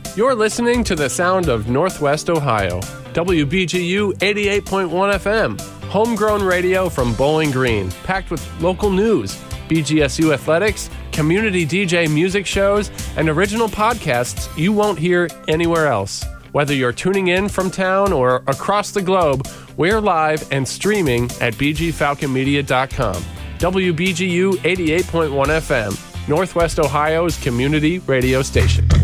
You're listening to the sound of Northwest Ohio. WBGU 88.1 FM. Homegrown radio from Bowling Green, packed with local news, BGSU athletics, community DJ music shows, and original podcasts you won't hear anywhere else. Whether you're tuning in from town or across the globe, we're live and streaming at bgfalconmedia.com. WBGU 88.1 FM, Northwest Ohio's community radio station.